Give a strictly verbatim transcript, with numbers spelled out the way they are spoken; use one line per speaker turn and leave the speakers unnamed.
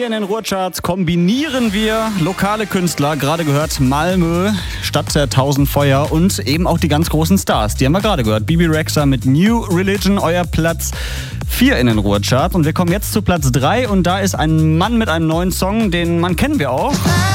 Hier in den Ruhrcharts kombinieren wir lokale Künstler, gerade gehört Malmö, Stadt der tausend Feuer und eben auch die ganz großen Stars. Die haben wir gerade gehört. Bebe Rexha mit New Religion, euer Platz vier in den Ruhrcharts. Und wir kommen jetzt zu Platz drei und da ist ein Mann mit einem neuen Song, den Mann kennen wir auch.